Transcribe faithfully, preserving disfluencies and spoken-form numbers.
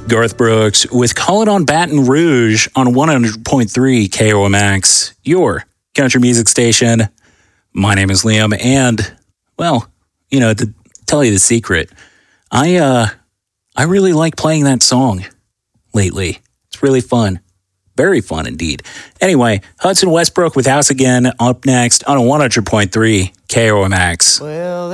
Garth Brooks with Call It on Baton Rouge on one hundred point three K O M X, your country music station. My name is Liam, and, well, you know, to tell you the secret, I, uh, I really like playing that song lately. It's really fun. Very fun indeed. Anyway, Hudson Westbrook with House Again up next on one hundred point three K O M X. Well,